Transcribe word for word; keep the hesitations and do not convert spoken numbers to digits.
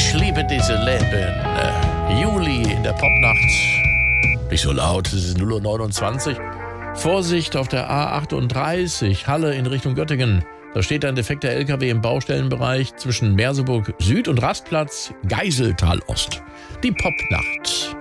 Ich liebe diese Leben. Äh, Juli in der Popnacht. Nicht so laut, es ist null Uhr neunundzwanzig. Vorsicht auf der A achtunddreißig, Halle in Richtung Göttingen. Da steht ein defekter L K W im Baustellenbereich zwischen Merseburg Süd und Rastplatz Geiseltal Ost. Die Popnacht.